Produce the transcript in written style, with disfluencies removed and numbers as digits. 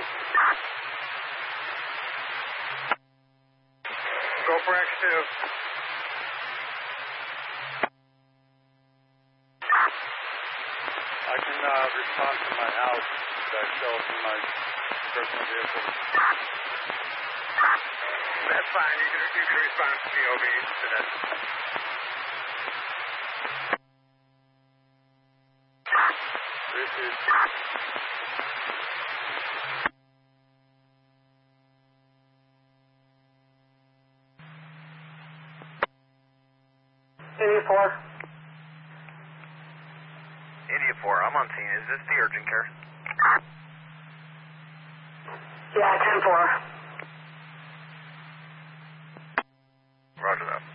Go for X2. I can respond to my house that shows in my personal vehicle. That's fine. You can respond to POV to that. Received. India 4. India 4, I'm on scene. Is this the urgent care? Yeah, 10-4. Roger that.